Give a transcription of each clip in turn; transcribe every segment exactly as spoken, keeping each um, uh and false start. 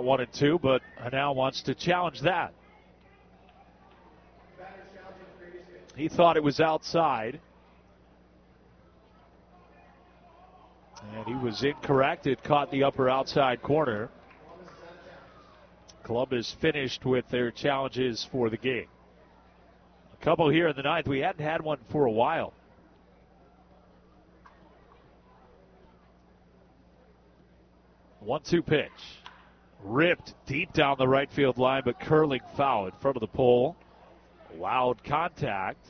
count one and two, but now wants to challenge that. He thought it was outside. And he was incorrect. It caught the upper outside corner. Columbus finished with their challenges for the game. A couple here in the ninth. We hadn't had one for a while. one two pitch. Ripped deep down the right field line, but curling foul in front of the pole. Loud contact.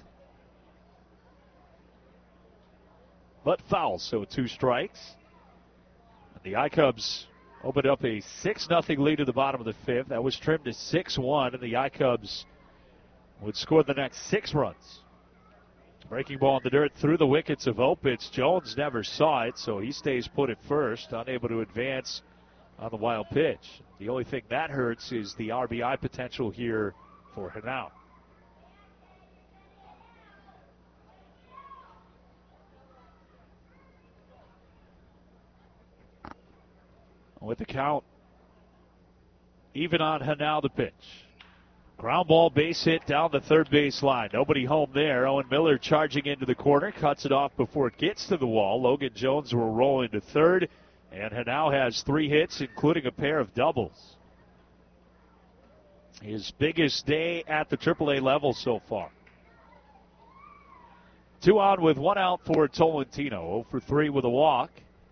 But foul, so two strikes. And the I-Cubs opened up a six nothing lead at the bottom of the fifth. That was trimmed to six one, and the I-Cubs would score the next six runs. Breaking ball in the dirt through the wickets of Opitz. Jones never saw it, so he stays put at first, unable to advance on the wild pitch. The only thing that hurts is the R B I potential here for Henao. With the count even on Henao, the pitch. Ground ball, base hit down the third base line. Nobody home there. Owen Miller charging into the corner, cuts it off before it gets to the wall. Logan Jones will roll into third, and Henao has three hits, including a pair of doubles. His biggest day at the triple A level so far. Two on with one out for Tolentino. oh for three with a walk.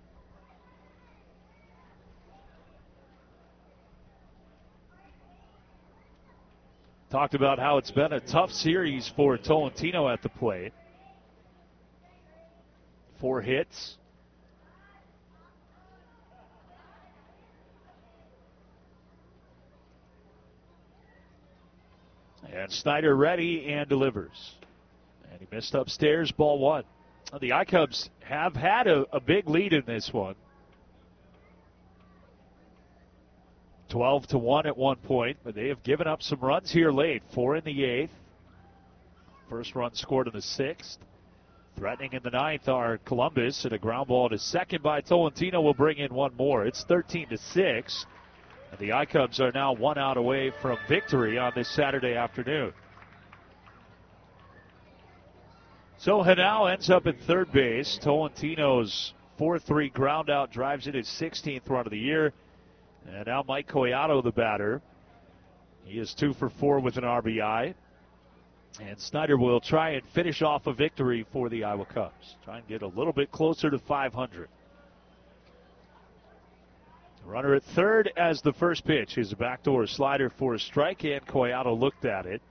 Talked about how it's been a tough series for Tolentino at the plate. Four hits. And Snyder ready and delivers. And he missed upstairs, ball one. The I-Cubs have had a, a big lead in this one. twelve to one at one point, but they have given up some runs here late. Four in the eighth. First run scored in the sixth. Threatening in the ninth are Columbus, and a ground ball to second by Tolentino will bring in one more. It's thirteen to six, and the I-Cubs are now one out away from victory on this Saturday afternoon. So Henao ends up at third base. Tolentino's four three ground out drives in his sixteenth run of the year. And now Mike Collado, the batter. He is two for four with an R B I. And Snyder will try and finish off a victory for the Iowa Cubs. Try and get a little bit closer to five hundred. Runner at third as the first pitch is a backdoor slider for a strike, and Collado looked at it.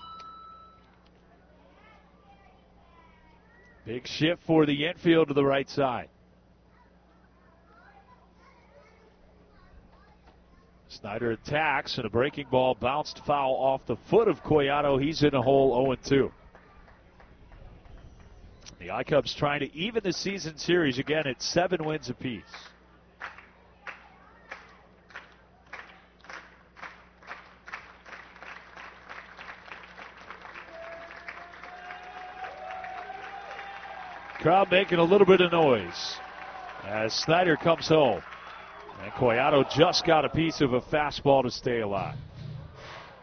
Big shift for the infield to the right side. Snyder attacks, and a breaking ball bounced foul off the foot of Collado. He's in a hole oh and two. The I-Cubs trying to even the season series again at seven wins apiece. Crowd making a little bit of noise as Snyder comes home. And Collado just got a piece of a fastball to stay alive.